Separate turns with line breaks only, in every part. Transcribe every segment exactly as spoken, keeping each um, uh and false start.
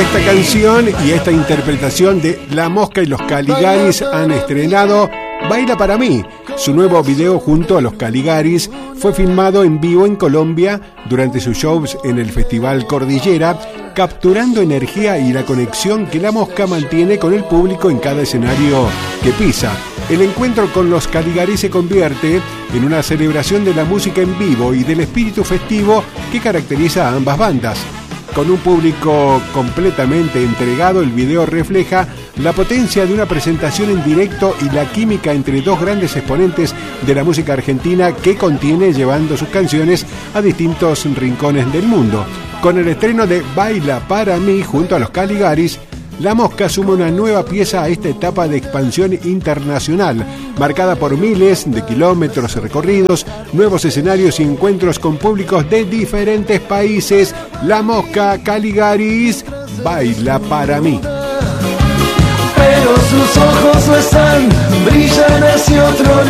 esta canción y esta interpretación de La Mosca y los Caligaris han estrenado Baila para mí. Su nuevo video junto a los Caligaris fue filmado en vivo en Colombia durante sus shows en el Festival Cordillera, capturando energía y la conexión que La Mosca mantiene con el público en cada escenario que pisa. El encuentro con los Caligaris se convierte en una celebración de la música en vivo y del espíritu festivo que caracteriza a ambas bandas. Con un público completamente entregado, el video refleja la potencia de una presentación en directo y la química entre dos grandes exponentes de la música argentina que contiene llevando sus canciones a distintos rincones del mundo. Con el estreno de Baila para mí junto a los Caligaris, La Mosca suma una nueva pieza a esta etapa de expansión internacional, marcada por miles de kilómetros recorridos, nuevos escenarios y encuentros con públicos de diferentes países. La Mosca, Caligaris, Baila para mí.
Pero sus ojos no están, brillan hacia otro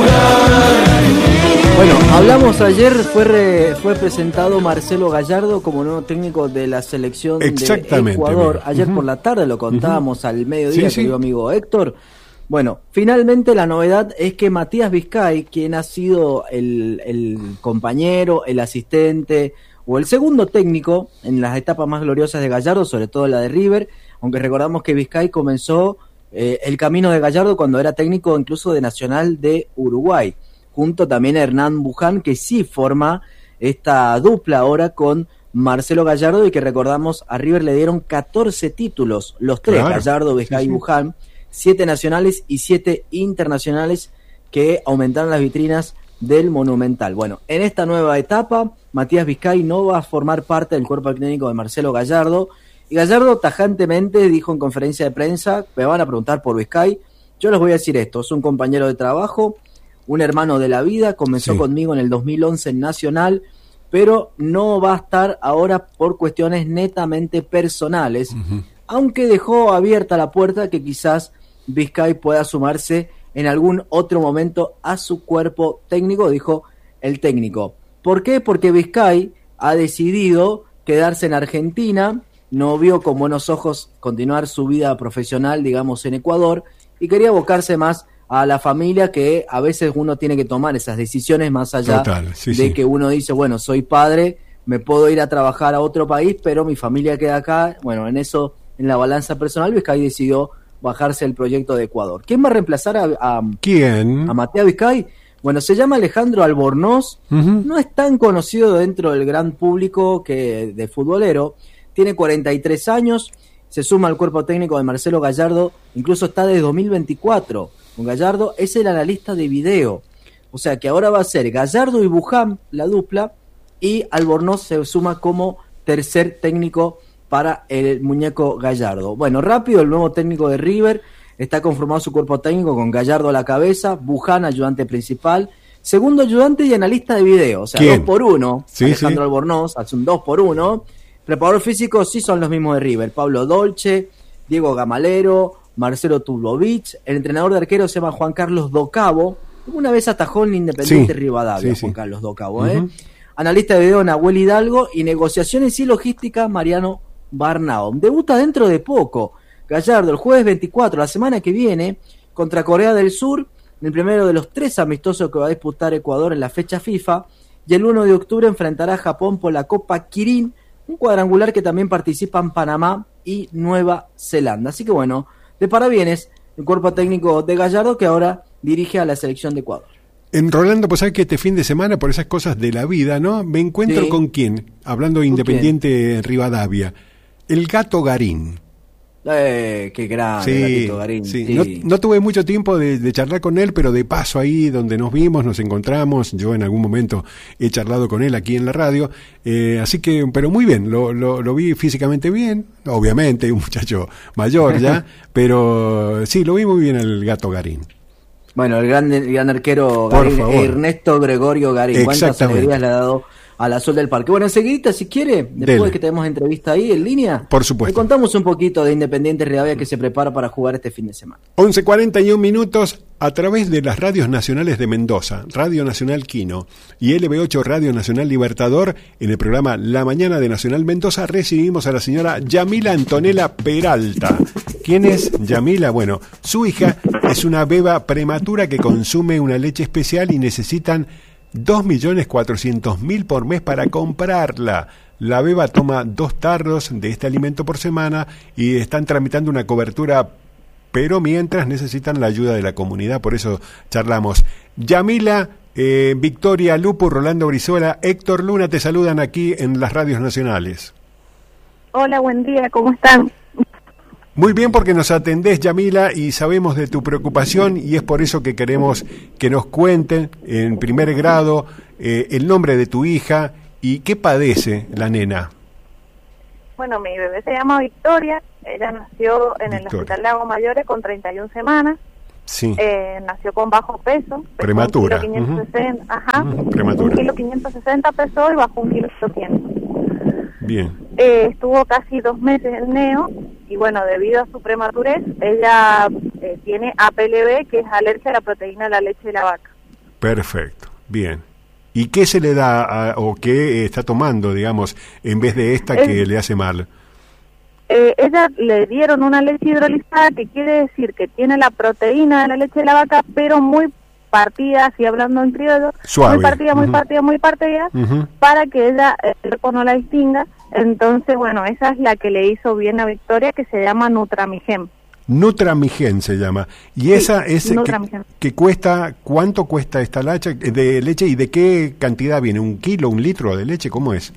lugar.
Bueno, hablamos ayer, fue re, fue presentado Marcelo Gallardo como nuevo técnico de la selección de Ecuador. Ayer uh-huh. por la tarde lo contábamos uh-huh. al mediodía, sí, querido sí. amigo Héctor. Bueno, finalmente la novedad es que Matías Vizcay, quien ha sido el, el compañero, el asistente o el segundo técnico en las etapas más gloriosas de Gallardo, sobre todo la de River, aunque recordamos que Vizcay comenzó eh, el camino de Gallardo cuando era técnico incluso de Nacional de Uruguay, junto también a Hernán Buján, que sí forma esta dupla ahora con Marcelo Gallardo, y que recordamos a River le dieron catorce títulos, los tres, claro. Gallardo, Vizcay sí, y Buján, siete nacionales y siete internacionales que aumentaron las vitrinas del Monumental. Bueno, en esta nueva etapa, Matías Vizcay no va a formar parte del cuerpo técnico de Marcelo Gallardo, y Gallardo tajantemente dijo en conferencia de prensa: me van a preguntar por Vizcay, yo les voy a decir esto, es un compañero de trabajo, un hermano de la vida, comenzó sí. conmigo en el dos mil once en Nacional, pero no va a estar ahora por cuestiones netamente personales, uh-huh. aunque dejó abierta la puerta que quizás Vizcay pueda sumarse en algún otro momento a su cuerpo técnico, dijo el técnico. ¿Por qué? Porque Vizcay ha decidido quedarse en Argentina, no vio con buenos ojos continuar su vida profesional, digamos, en Ecuador, y quería abocarse más a la familia, que a veces uno tiene que tomar esas decisiones más allá Total, sí, de sí. que uno dice, bueno, soy padre, me puedo ir a trabajar a otro país, pero mi familia queda acá. Bueno, en eso, en la balanza personal, Vizcay decidió bajarse el proyecto de Ecuador. ¿Quién va a reemplazar a, a,
¿Quién?
a Matías Vizcay? Bueno, se llama Alejandro Albornoz, uh-huh. no es tan conocido dentro del gran público que de futbolero, tiene cuarenta y tres años, se suma al cuerpo técnico de Marcelo Gallardo, incluso está desde dos mil veinticuatro con Gallardo, es el analista de video, o sea que ahora va a ser Gallardo y Buján la dupla, y Albornoz se suma como tercer técnico para el muñeco Gallardo. Bueno, rápido, el nuevo técnico de River está conformado su cuerpo técnico con Gallardo a la cabeza, Buján ayudante principal, segundo ayudante y analista de video, o sea, ¿quién? Dos por uno, sí, Alejandro sí. Albornoz hace un dos por uno. Preparador físico sí son los mismos de River, Pablo Dolce, Diego Gamalero, Marcelo Tulovic, el entrenador de arqueros se llama Juan Carlos Docabo, una vez atajó en Independiente sí, Rivadavia, sí, Juan sí. Carlos Docabo, ¿eh? Uh-huh. Analista de video Nahuel Hidalgo, y negociaciones y logística Mariano Barnaum. Debuta dentro de poco Gallardo el jueves veinticuatro, la semana que viene, contra Corea del Sur, el primero de los tres amistosos que va a disputar Ecuador en la fecha FIFA, y el uno de octubre enfrentará a Japón por la Copa Kirin, un cuadrangular que también participan Panamá y Nueva Zelanda. Así que bueno, de parabienes el cuerpo técnico de Gallardo, que ahora dirige a la selección de Ecuador.
En Rolando, pues sabes que este fin de semana, por esas cosas de la vida, ¿no? Me encuentro sí. con quién, hablando de Independiente Rivadavia, el Gato Garín.
Eh, qué grande,
sí,
Gatito Garín.
Sí.
Sí.
No, no tuve mucho tiempo de, de charlar con él, pero de paso ahí donde nos vimos, nos encontramos, yo en algún momento he charlado con él aquí en la radio, eh, así que, pero muy bien, lo, lo, lo vi físicamente bien, obviamente, un muchacho mayor ya, pero sí, lo vi muy bien el Gato Garín.
Bueno, el gran, el gran arquero Garín, Ernesto Gregorio Garín, cuántas alegrías le ha dado al Azul del Parque. Bueno, enseguida, si quiere, después Dele. de que tenemos entrevista ahí en línea,
por supuesto,
le contamos un poquito de Independiente Rivadavia, que se prepara para jugar este fin de semana.
once cuarenta y un minutos, a través de las radios nacionales de Mendoza, Radio Nacional Quino y L B ocho Radio Nacional Libertador, en el programa La Mañana de Nacional Mendoza, recibimos a la señora Yamila Antonella Peralta. ¿Quién es Yamila? Bueno, su hija es una beba prematura que consume una leche especial y necesitan dos millones cuatrocientos mil por mes para comprarla. La beba toma dos tarros de este alimento por semana y están tramitando una cobertura, pero mientras necesitan la ayuda de la comunidad, por eso charlamos. Yamila, eh, Victoria Lupo, Rolando Brizuela, Héctor Luna te saludan aquí en las radios nacionales.
Hola, buen día, ¿cómo están?
Muy bien, porque nos atendés, Yamila, y sabemos de tu preocupación y es por eso que queremos que nos cuenten en primer grado eh, el nombre de tu hija y qué padece la nena.
Bueno, mi bebé se llama Victoria, ella nació en Victoria. el Hospital Lago Mayores con treinta y una semanas,
sí.
eh, nació con bajo peso,
prematura,
un kilo quinientos sesenta, uh-huh. ajá,
uh-huh. prematura.
un kilo quinientos sesenta pesó y bajó un kilo doscientos.
Bien.
Eh, estuvo casi dos meses en neo y bueno, debido a su prematurez, ella eh, tiene A P L B, que es alergia a la proteína de la leche de la vaca.
Perfecto, bien. ¿Y qué se le da a, o qué está tomando, digamos, en vez de esta que es, le hace mal?
Eh, ella le dieron una leche hidrolizada, que quiere decir que tiene la proteína de la leche de la vaca, pero muy partida, así hablando en criollo,
suave.
muy partida, muy uh-huh. partida, muy partida, uh-huh. para que ella el cuerpo no la distinga. Entonces, bueno, esa es la que le hizo bien a Victoria, que se llama Nutramigen.
Nutramigen se llama. Y sí, esa es que, que cuesta, ¿cuánto cuesta esta leche de leche y de qué cantidad viene? ¿Un kilo, un litro de leche? ¿Cómo es?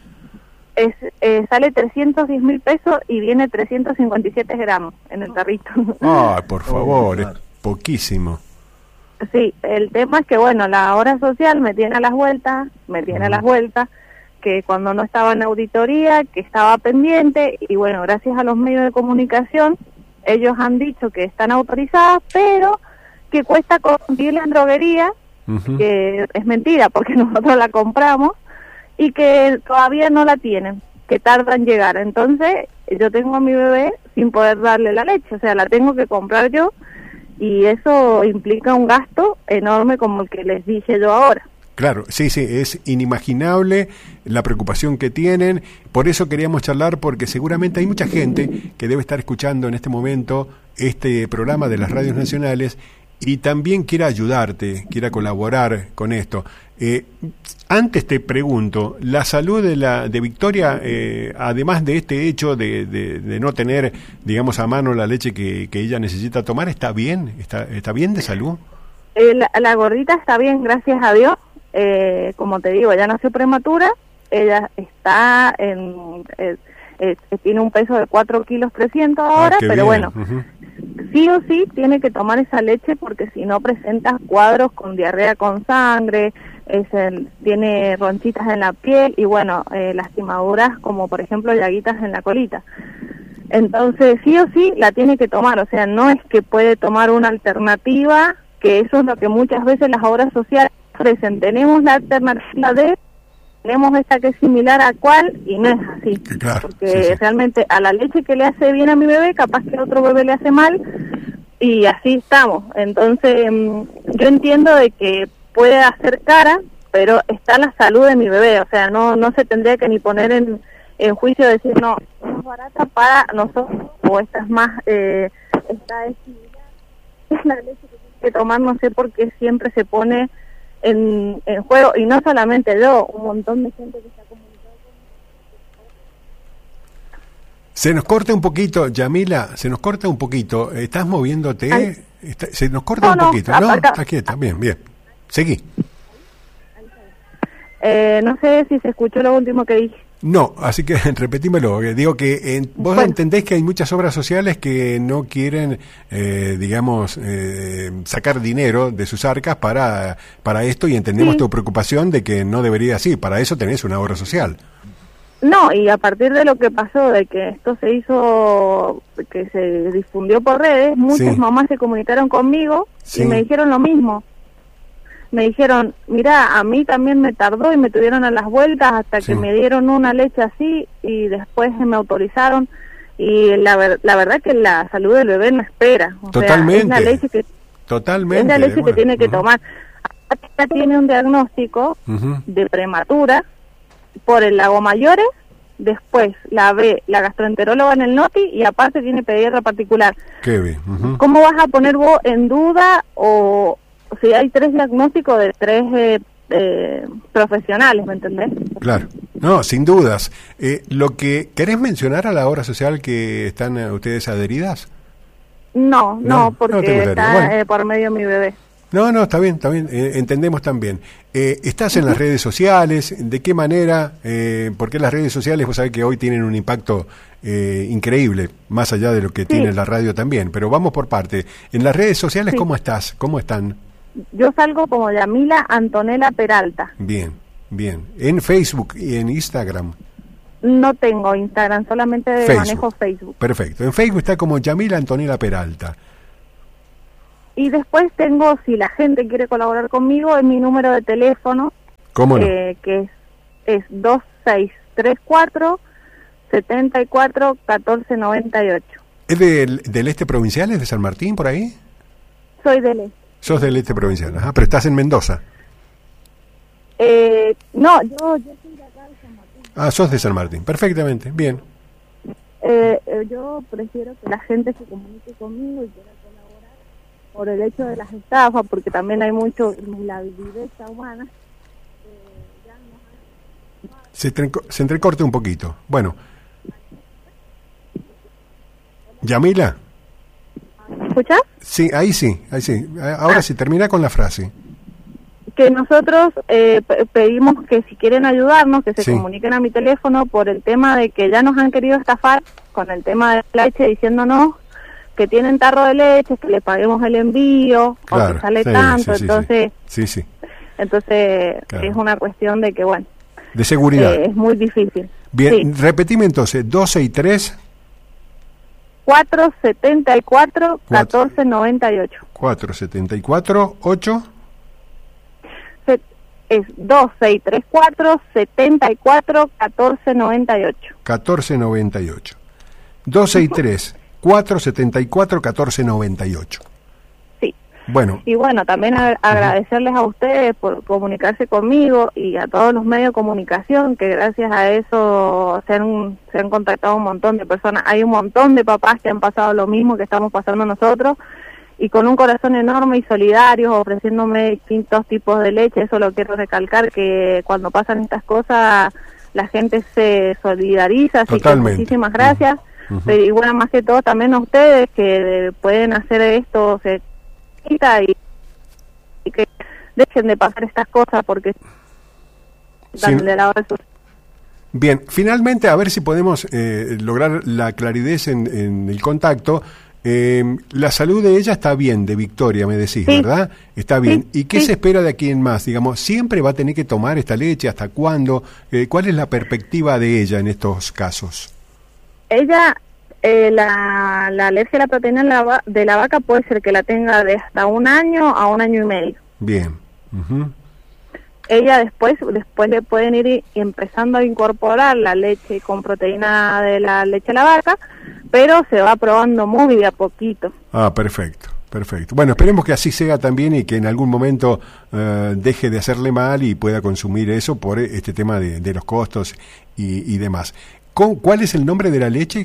Es eh, sale trescientos diez mil pesos y viene trescientos cincuenta y siete gramos en el tarrito.
Ay, por favor, oh, es poquísimo.
Sí, el tema es que, bueno, la hora social me tiene a las vueltas, me tiene uh-huh. a las vueltas, que cuando no estaba en auditoría, que estaba pendiente, y bueno, gracias a los medios de comunicación, ellos han dicho que están autorizadas, pero que cuesta conseguirla en droguería, uh-huh. que es mentira, porque nosotros la compramos, y que todavía no la tienen, que tarda en llegar. Entonces, yo tengo a mi bebé sin poder darle la leche, o sea, la tengo que comprar yo, y eso implica un gasto enorme como el que les dije yo ahora.
Claro, sí, sí, es inimaginable la preocupación que tienen, por eso queríamos charlar, porque seguramente hay mucha gente que debe estar escuchando en este momento este programa de las radios nacionales y también quiera ayudarte, quiera colaborar con esto. Eh, antes te pregunto, ¿la salud de la de Victoria, eh, además de este hecho de, de, de no tener, digamos, a mano la leche que, que ella necesita tomar, está bien? ¿Está, está bien de salud?
Eh, la, la gordita está bien, gracias a Dios. Eh, como te digo, ella nació prematura, ella está en... Eh, eh, tiene un peso de cuatro kilos trescientos ahora, ah, pero bien. Bueno, uh-huh. sí o sí tiene que tomar esa leche porque si no presenta cuadros con diarrea con sangre, es el, tiene ronchitas en la piel y bueno, eh, lastimaduras como por ejemplo llaguitas en la colita. Entonces sí o sí la tiene que tomar, o sea, no es que puede tomar una alternativa, que eso es lo que muchas veces las obras sociales ofrecen. Tenemos la alternativa de... tenemos esta que es similar a cuál y no es así, claro, porque sí, sí. realmente a la leche que le hace bien a mi bebé, capaz que a otro bebé le hace mal y así estamos. Entonces yo entiendo de que puede hacer cara, pero está la salud de mi bebé, o sea, no no se tendría que ni poner en, en juicio de decir no, es más barata para nosotros o esta es más, eh, esta es similar, es la leche que tiene que tomar, no sé por qué siempre se pone En, en juego, y no solamente yo, un montón de gente que está comunicando con...
Se nos corta un poquito, Yamila, se nos corta un poquito, ¿estás moviéndote? Está, se nos corta no, un poquito, ¿no? Acá. Aquí está, bien, bien. Seguí.
Eh, no sé si se escuchó lo último que dije.
No, así que repetímelo. Digo que en, vos bueno. entendés que hay muchas obras sociales que no quieren, eh, digamos, eh, sacar dinero de sus arcas para para esto y entendemos sí. tu preocupación de que no debería así. Para eso tenés una obra social.
No, y a partir de lo que pasó, de que esto se hizo, que se difundió por redes, muchas sí. mamás se comunicaron conmigo sí. y me dijeron lo mismo. Me dijeron, mira, a mí también me tardó y me tuvieron a las vueltas hasta sí. que me dieron una leche así y después me autorizaron y la, ver, la verdad que la salud del bebé no espera. O
Totalmente.
sea, es la leche que
Totalmente.
Es la leche
bueno,
que tiene que
uh-huh.
tomar. Ella tiene un diagnóstico uh-huh. de prematura por el Lago Mayores, después la ve la gastroenteróloga en el Noti y aparte tiene pediatra particular.
Qué bien. Uh-huh.
¿Cómo vas a poner vos en duda o, o si hay tres diagnósticos de tres eh, eh, profesionales, ¿me entendés?
Claro. No, sin dudas. Eh, ¿Lo que querés mencionar a la obra social que están uh, ustedes adheridas?
No, no,
no
porque
no
está bueno. eh, por medio de mi bebé.
No, no, está bien, está bien, eh, entendemos también. Eh, ¿Estás en las redes sociales? ¿De qué manera? Eh, porque las redes sociales, vos sabés que hoy tienen un impacto eh, increíble, más allá de lo que sí. tiene la radio también, pero vamos por parte. En las redes sociales, sí. ¿cómo estás? ¿Cómo están?
Yo salgo como Yamila Antonella Peralta.
Bien, bien. ¿En Facebook y en Instagram?
No tengo Instagram, solamente Facebook. Manejo Facebook.
Perfecto. En Facebook está como Yamila Antonella Peralta.
Y después tengo, si la gente quiere colaborar conmigo, es mi número de teléfono.
¿Cómo no?
Eh, que es, es dos seis tres cuatro, siete cuatro, uno cuatro nueve ocho.
¿Es del, del este provincial? ¿Es de San Martín, por ahí?
Soy del este.
Sos del este provincial, ajá, pero estás en Mendoza.
Eh, no, yo, yo soy de acá de San Martín.
Ah, sos de San Martín, perfectamente, bien.
Eh, eh, yo prefiero que la gente se comunique conmigo y quiera colaborar por el hecho de las estafas, porque también hay mucho la viveza humana. Eh, ya no hay...
se, trenco, se entrecorta un poquito. Bueno. ¿Yamila?
¿Escuchás?
Sí, ahí sí, ahí sí. Ahora ah. sí, termina con la frase.
Que nosotros eh, pedimos que si quieren ayudarnos, que se sí. comuniquen a mi teléfono por el tema de que ya nos han querido estafar con el tema de la leche, diciéndonos que tienen tarro de leche, que le paguemos el envío, claro, o que sale sí, tanto,
sí,
entonces
sí, sí.
entonces claro. es una cuestión de que, bueno,
de seguridad.
Eh, es muy difícil.
Bien, sí. Repetime entonces, doce y tres...
cuatro setenta y cuatro, catorce noventa y ocho.
cuatro setenta y cuatro, ocho
Es dos seis tres cuatro, setenta y cuatro, catorce noventa y ocho.
catorce noventa y ocho. dos seis tres, cuatro setenta y cuatro, catorce noventa y ocho.
Sí.
Bueno.
Y bueno, también a, agradecerles a ustedes por comunicarse conmigo y a todos los medios de comunicación, que gracias a eso se han, se han contactado un montón de personas. Hay un montón de papás que han pasado lo mismo que estamos pasando nosotros, y con un corazón enorme y solidario, ofreciéndome distintos tipos de leche. Eso lo quiero recalcar, que cuando pasan estas cosas la gente se solidariza, así que muchísimas gracias. Uh-huh. Pero, y bueno, más que todo también a ustedes que pueden hacer esto, se quita y, y que dejen de pasar estas cosas porque
sí.
de la hora.
Bien, finalmente a ver si podemos eh, lograr la claridad en, en el contacto. Eh, la salud de ella está bien, de Victoria, me decís, sí. ¿verdad? Está bien. Sí. ¿Y qué sí. se espera de aquí en más? Digamos, ¿siempre va a tener que tomar esta leche? ¿Hasta cuándo? Eh, ¿Cuál es la perspectiva de ella en estos casos?
Ella, eh, la, la alergia a la proteína de la, de la vaca puede ser que la tenga de hasta un año a un año y medio.
Bien. Uh-huh.
Ella después, después le pueden ir empezando a incorporar la leche con proteína de la leche de la vaca, pero se va probando muy de a poquito. Ah,
perfecto, perfecto. Bueno, esperemos que así sea también y que en algún momento uh, deje de hacerle mal y pueda consumir eso por este tema de, de los costos y, y demás. ¿Cuál es el nombre de la leche?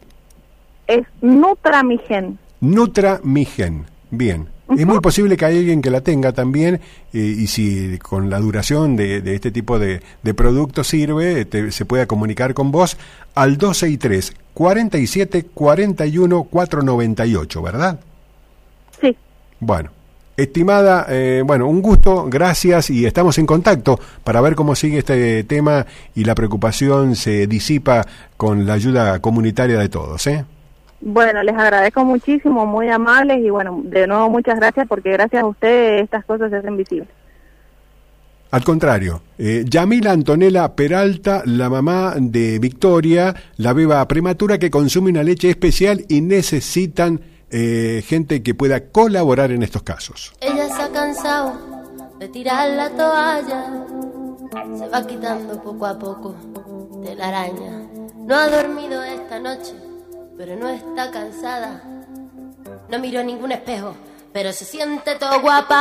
Es Nutramigen.
Nutramigen, bien. Uh-huh. Es muy posible que haya alguien que la tenga también, eh, y si con la duración de, de este tipo de, de productos sirve, te, se pueda comunicar con vos al dos seis tres, cuarenta y siete, cuarenta y uno, cuatrocientos noventa y ocho, ¿verdad?
Sí.
Bueno, estimada, eh, bueno, un gusto, gracias, y estamos en contacto para ver cómo sigue este tema y la preocupación se disipa con la ayuda comunitaria de todos, ¿eh?
Bueno, les agradezco muchísimo, muy amables, y bueno, de nuevo muchas gracias, porque gracias a ustedes estas cosas se hacen visibles.
Al contrario, eh, Yamila Antonella Peralta, la mamá de Victoria, la beba prematura que consume una leche especial y necesitan eh, gente que pueda colaborar en estos casos.
Ella se ha cansado de tirar la toalla, se va quitando poco a poco de la araña. No ha dormido esta noche, pero no está cansada. No miró ningún espejo, pero se siente todo guapa.